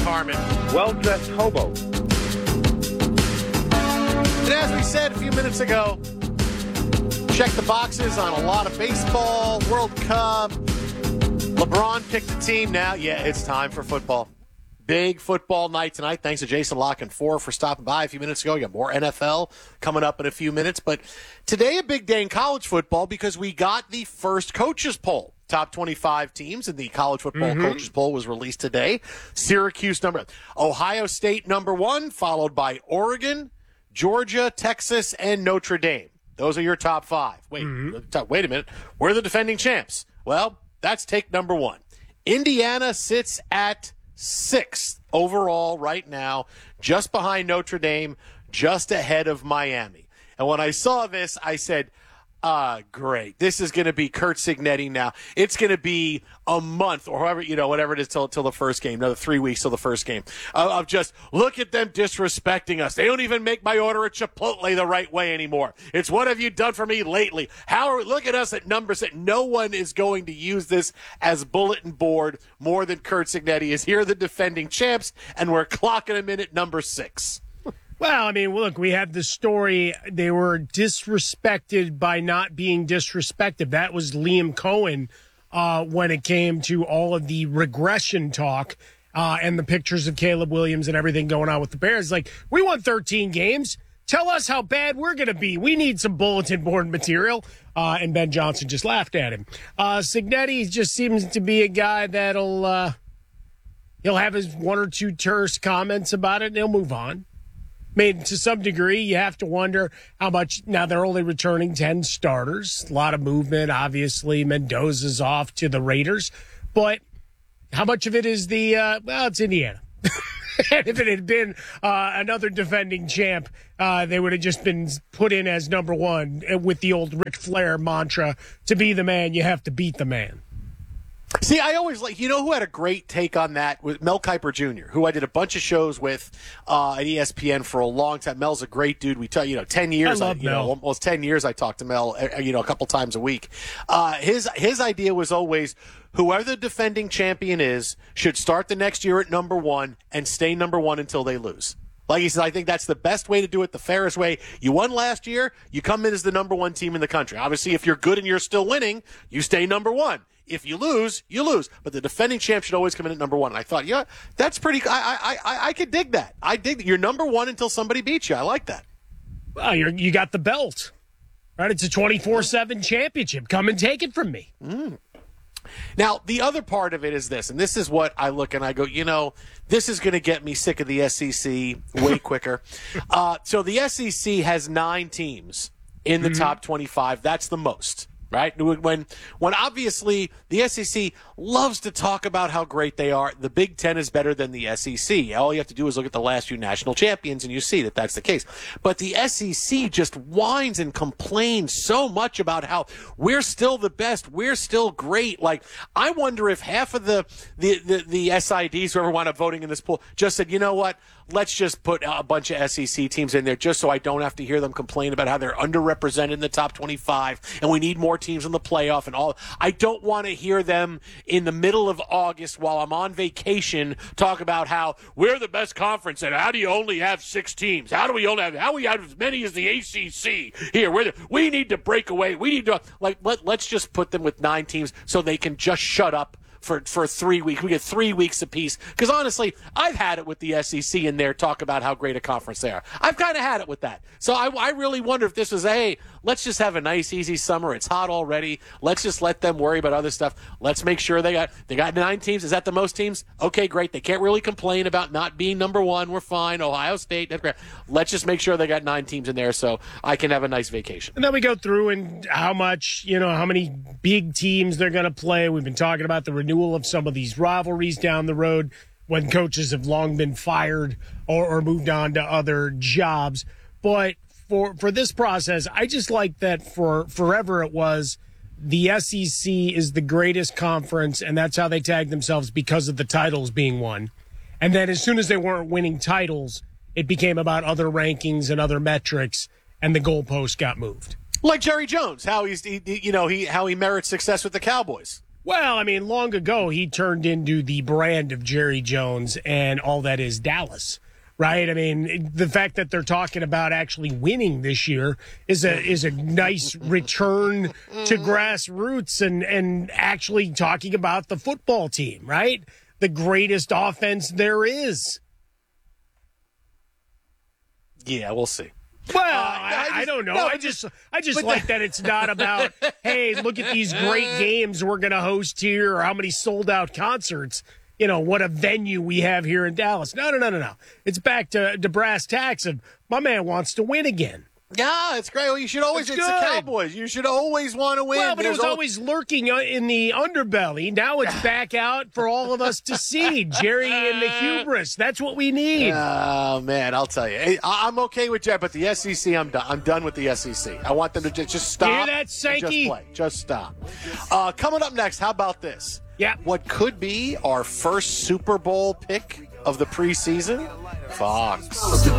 Harmon. Well-dressed hobo. And as we said a few minutes ago, check the boxes on a lot of baseball, World Cup. LeBron picked a team now. Yeah, it's time for football. Big football night tonight. Thanks to Jason Lock and for stopping by a few minutes ago. You got more NFL coming up in a few minutes. But today a big day in college football because we got the first coaches poll. Top 25 teams in the college football coaches poll was released today. Syracuse Ohio State number 1, followed by Oregon, Georgia, Texas, and Notre Dame. Those are your top 5. Wait a minute. We're the defending champs. Well, that's take number 1. Indiana sits at 6th overall right now, just behind Notre Dame, just ahead of Miami. And when I saw this, I said, great. This is going to be Curt Cignetti now. It's going to be a month or however, whatever it is till the first game, another 3 weeks till the first game. Of just look at them disrespecting us. They don't even make my order at Chipotle the right way anymore. It's what have you done for me lately? Look at us at numbers that no one is going to use this as bulletin board more than Curt Cignetti is. Here are the defending champs, and we're clocking them in at number 6. Well, I mean, look, we had the story. They were disrespected by not being disrespected. That was Liam Cohen when it came to all of the regression talk and the pictures of Caleb Williams and everything going on with the Bears. Like, we won 13 games. Tell us how bad we're going to be. We need some bulletin board material. And Ben Johnson just laughed at him. Cignetti just seems to be a guy that'll he'll have his one or two terse comments about it, and he'll move on. I mean, to some degree, you have to wonder how much. Now, they're only returning 10 starters. A lot of movement, obviously. Mendoza's off to the Raiders. But how much of it is it's Indiana. And if it had been another defending champ, they would have just been put in as number 1 with the old Ric Flair mantra, to be the man, you have to beat the man. See, I always who had a great take on that was Mel Kiper Jr., who I did a bunch of shows with at ESPN for a long time. Mel's a great dude. We talk, 10 years, I love Mel. Almost 10 years I talked to Mel, a couple times a week. His idea was always whoever the defending champion is should start the next year at number 1 and stay number 1 until they lose. Like he says, I think that's the best way to do it, the fairest way. You won last year, you come in as the number 1 team in the country. Obviously, if you're good and you're still winning, you stay number 1. If you lose, you lose. But the defending champ should always come in at number 1. And I thought, that's pretty. I could dig that. I dig that. You're number 1 until somebody beats you. I like that. Well, you got the belt, right? It's a 24/7 championship. Come and take it from me. Now, the other part of it is this, and this is what I look and I go, this is going to get me sick of the SEC way quicker. So the SEC has 9 teams in the top 25. That's the most. Right? When obviously the SEC loves to talk about how great they are, the Big Ten is better than the SEC. All you have to do is look at the last few national champions and you see that that's the case. But the SEC just whines and complains so much about how we're still the best, we're still great. Like, I wonder if half of the SIDs, whoever wound up voting in this poll, just said, you know what? Let's just put a bunch of SEC teams in there just so I don't have to hear them complain about how they're underrepresented in the top 25 and we need more teams in the playoff and all. I don't want to hear them in the middle of August while I'm on vacation talk about how we're the best conference and how do you only have 6 teams? How do we have as many as the ACC here? We need to break away. We need to let's just put them with 9 teams so they can just shut up for 3 weeks. We get 3 weeks apiece. Because honestly, I've had it with the SEC in there talk about how great a conference they are. I've kind of had it with that. So I really wonder if this was, hey, let's just have a nice, easy summer. It's hot already. Let's just let them worry about other stuff. Let's make sure they got 9 teams. Is that the most teams? Okay, great. They can't really complain about not being number 1. We're fine. Ohio State, that's great. Let's just make sure they got 9 teams in there so I can have a nice vacation. And then we go through and how many big teams they're going to play. We've been talking about the renewal of some of these rivalries down the road when coaches have long been fired or moved on to other jobs. But for this process, I just like that for forever it was the SEC is the greatest conference, and that's how they tag themselves because of the titles being won. And then as soon as they weren't winning titles, it became about other rankings and other metrics, and the goalpost got moved. Like Jerry Jones, how he merits success with the Cowboys. Well, I mean, long ago, he turned into the brand of Jerry Jones and all that is Dallas, right? I mean, the fact that they're talking about actually winning this year is a nice return to grassroots and actually talking about the football team, right? The greatest offense there is. Yeah, we'll see. Well, I don't know. I just like that it's not about, hey, look at these great games we're going to host here or how many sold-out concerts, what a venue we have here in Dallas. No. It's back to brass tacks of my man wants to win again. Yeah, it's great. Well, you should always, it's the Cowboys. You should always want to win. Well, but it was always lurking in the underbelly. Now it's back out for all of us to see. Jerry and the hubris. That's what we need. Oh, man, I'll tell you. I'm okay with Jeff, but the SEC, I'm done. I'm done with the SEC. I want them to just stop. Hear that, Sankey? Just play. Just stop. Coming up next, how about this? Yeah. What could be our first Super Bowl pick of the preseason? Fox.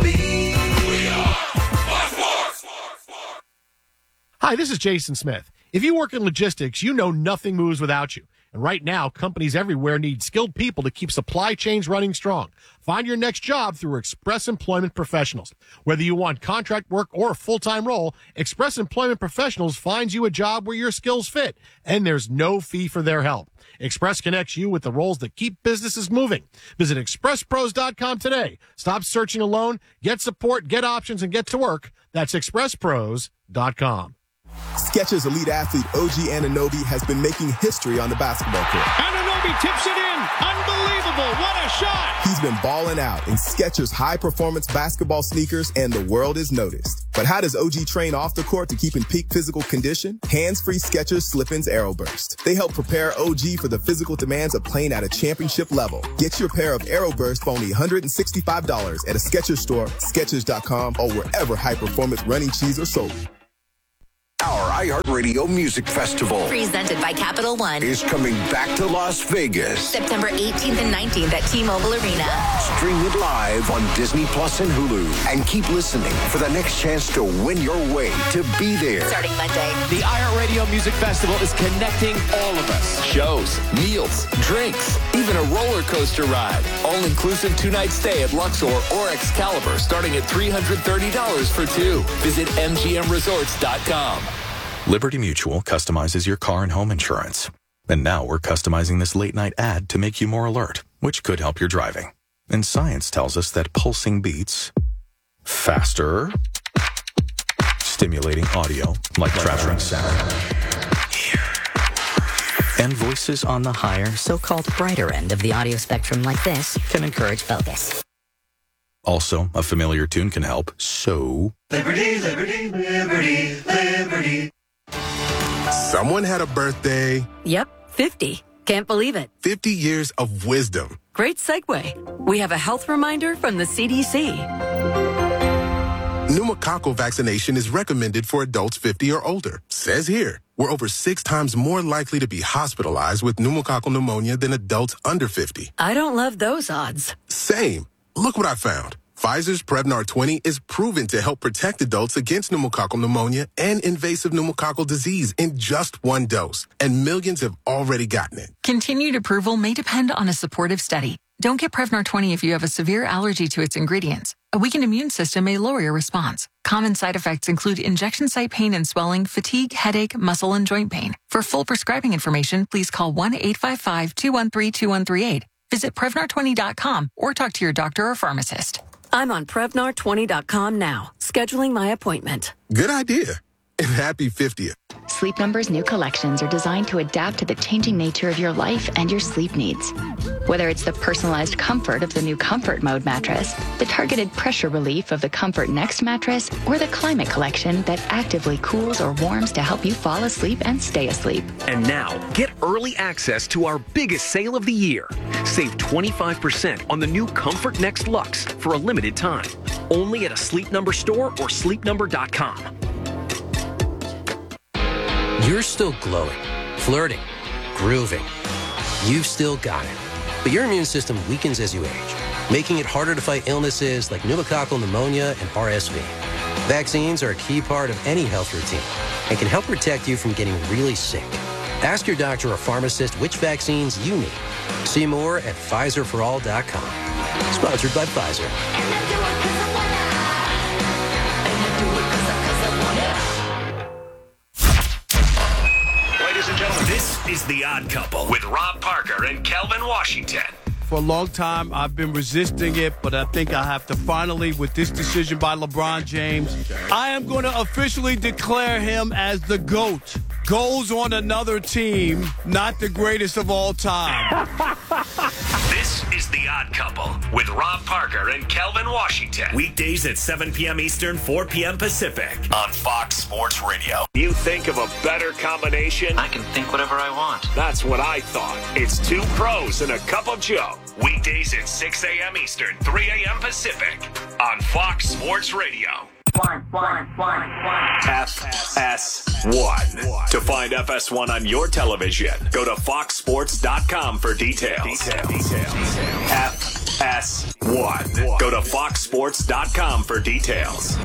Hi, this is Jason Smith. If you work in logistics, you know nothing moves without you. And right now, companies everywhere need skilled people to keep supply chains running strong. Find your next job through Express Employment Professionals. Whether you want contract work or a full-time role, Express Employment Professionals finds you a job where your skills fit, and there's no fee for their help. Express connects you with the roles that keep businesses moving. Visit expresspros.com today. Stop searching alone. Get support, get options, and get to work. That's expresspros.com. Skechers elite athlete OG Anunoby has been making history on the basketball court. Anunoby tips it in. Unbelievable. What a shot. He's been balling out in Skechers high-performance basketball sneakers, and the world is noticed. But how does OG train off the court to keep in peak physical condition? Hands-free Skechers Slip-ins Aeroburst. They help prepare OG for the physical demands of playing at a championship level. Get your pair of Aeroburst for only $165 at a Skechers store, Skechers.com, or wherever high-performance running shoes are sold. Our iHeartRadio Music Festival, presented by Capital One, is coming back to Las Vegas. September 18th and 19th at T-Mobile Arena. Stream it live on Disney Plus and Hulu. And keep listening for the next chance to win your way to be there. Starting Monday. The iHeartRadio Music Festival is connecting all of us. Shows, meals, drinks, even a roller coaster ride. All-inclusive 2-night stay at Luxor or Excalibur starting at $330 for two. Visit MGMResorts.com. Liberty Mutual customizes your car and home insurance. And now we're customizing this late-night ad to make you more alert, which could help your driving. And science tells us that pulsing beats faster, stimulating audio like traveling sound, and voices on the higher, so-called brighter end of the audio spectrum like this can encourage focus. Also, a familiar tune can help, so... Liberty, liberty, liberty, liberty. Someone had a birthday. Yep, 50. Can't believe it. 50 years of wisdom. Great segue. We have a health reminder from the CDC. Pneumococcal vaccination is recommended for adults 50 or older. Says here, we're over 6 times more likely to be hospitalized with pneumococcal pneumonia than adults under 50. I don't love those odds. Same. Look what I found. Pfizer's Prevnar 20 is proven to help protect adults against pneumococcal pneumonia and invasive pneumococcal disease in just one dose. And millions have already gotten it. Continued approval may depend on a supportive study. Don't get Prevnar 20 if you have a severe allergy to its ingredients. A weakened immune system may lower your response. Common side effects include injection site pain and swelling, fatigue, headache, muscle, and joint pain. For full prescribing information, please call 1-855-213-2138. Visit Prevnar20.com or talk to your doctor or pharmacist. I'm on Prevnar20.com now, scheduling my appointment. Good idea. And happy 50th. Sleep Number's new collections are designed to adapt to the changing nature of your life and your sleep needs. Whether it's the personalized comfort of the new Comfort Mode mattress, the targeted pressure relief of the Comfort Next mattress, or the Climate Collection that actively cools or warms to help you fall asleep and stay asleep. And now, get early access to our biggest sale of the year. Save 25% on the new Comfort Next Luxe for a limited time. Only at a Sleep Number store or sleepnumber.com. You're still glowing, flirting, grooving. You've still got it. But your immune system weakens as you age, making it harder to fight illnesses like pneumococcal pneumonia and RSV. Vaccines are a key part of any health routine and can help protect you from getting really sick. Ask your doctor or pharmacist which vaccines you need. See more at PfizerForAll.com. Sponsored by Pfizer. Ladies and gentlemen, this is The Odd Couple with Rob Parker and Kelvin Washington. For a long time, I've been resisting it, but I think I have to finally, with this decision by LeBron James, I am going to officially declare him as the GOAT. Goals on another team, not the greatest of all time. This is The Odd Couple with Rob Parker and Kelvin Washington. Weekdays at 7 p.m. Eastern, 4 p.m. Pacific on Fox Sports Radio. You think of a better combination? I can think whatever I want. That's what I thought. It's two pros and a cup of Joe. Weekdays at 6 a.m. Eastern, 3 a.m. Pacific on Fox Sports Radio. FS1. To find FS1 on your television, go to foxsports.com for details. FS1. Go to foxsports.com for details.